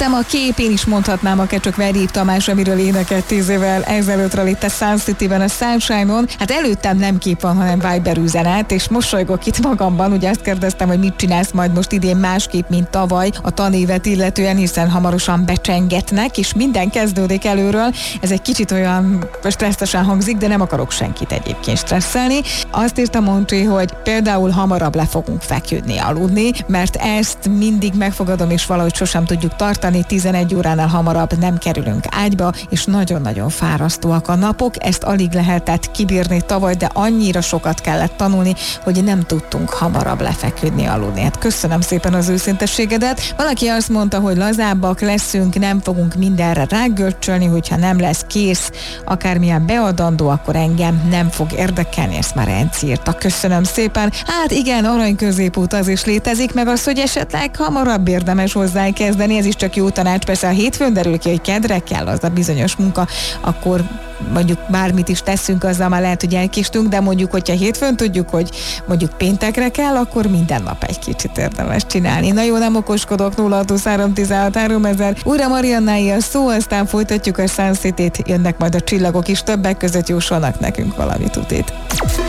Előttem a kép, én is mondhatnám akár csak Verjéb Tamás, amiről énekelt 10 évvel ezelőttről itt a Sun City-ben, a Sunshine-on. Hát előttem nem kép van, hanem Viber üzenet, és mosolygok itt magamban. Ugye azt kérdeztem, hogy mit csinálsz majd most idén másképp, mint tavaly a tanévet illetően, hiszen hamarosan becsengetnek, és minden kezdődik előről. Ez egy kicsit olyan stresszesen hangzik, de nem akarok senkit egyébként stresszelni. Azt írta Montri, hogy például hamarabb le fogunk feküdni, aludni, mert ezt mindig megfogadom, és valahogy sosem tudjuk tartani, 11 óránál hamarabb nem kerülünk ágyba, és nagyon-nagyon fárasztóak a napok, ezt alig lehetett kibírni tavaly, de annyira sokat kellett tanulni, hogy nem tudtunk hamarabb lefeküdni, aludni. Hát köszönöm szépen az őszintességedet. Valaki azt mondta, hogy lazábbak leszünk, nem fogunk mindenre rágörcsölni, hogyha nem lesz kész, akármilyen beadandó, akkor engem nem fog érdekelni, ezt már Enci írta. Köszönöm szépen. Hát igen, arany középút az is létezik, meg az, hogy esetleg hamarabb érdemes hozzá kezdeni, ez is csak jó tanács. Persze a hétfőn derül ki, hogy kedre kell az a bizonyos munka, akkor mondjuk bármit is teszünk, azzal már lehet, hogy elkistünk, de mondjuk, hogyha hétfőn tudjuk, hogy mondjuk péntekre kell, akkor minden nap egy kicsit érdemes csinálni. Na jó, nem okoskodok, 063163000. Újra Mariannái a szó, aztán folytatjuk a Sun City-t, jönnek majd a csillagok is, többek között jósolnak nekünk valami tutit.